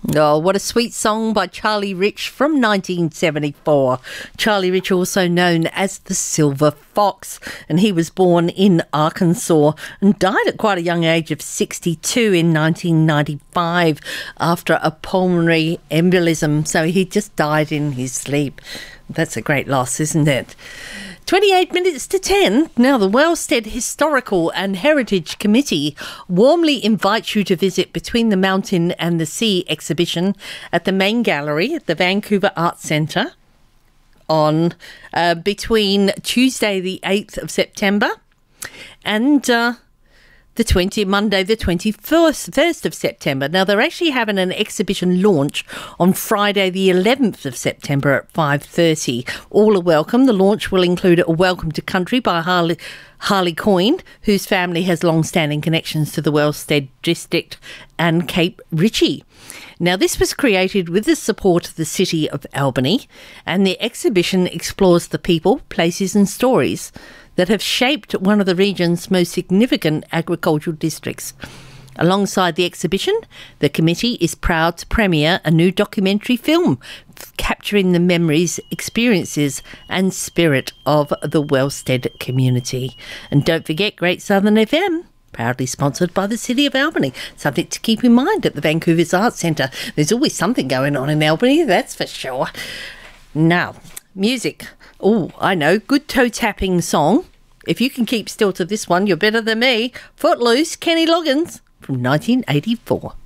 Oh, what a sweet song by Charlie Rich from 1974. Charlie Rich, also known as the Silver Fox, and he was born in Arkansas and died at quite a young age of 62 in 1995 after a pulmonary embolism. So he just died in his sleep. That's a great loss, isn't it? 28 minutes to 10. Now, the Wellstead Historical and Heritage Committee warmly invites you to visit Between the Mountain and the Sea exhibition at the main gallery at the Vancouver Arts Centre on between Tuesday the 8th of September and Monday the 21st of September. Now, they're actually having an exhibition launch on Friday the 11th of September at 5:30. All are welcome. The launch will include A Welcome to Country by Harley Coyne, whose family has long-standing connections to the Wellstead district and Cape Ritchie. Now, this was created with the support of the City of Albany, and the exhibition explores the people, places and stories that have shaped one of the region's most significant agricultural districts. Alongside the exhibition, the committee is proud to premiere a new documentary film capturing the memories, experiences and spirit of the Wellstead community. And don't forget Great Southern FM, proudly sponsored by the City of Albany. Something to keep in mind at the Vancouver's Arts Centre. There's always something going on in Albany, that's for sure. Now, music. Oh, I know, good toe-tapping song. If you can keep still to this one, you're better than me. Footloose, Kenny Loggins from 1984.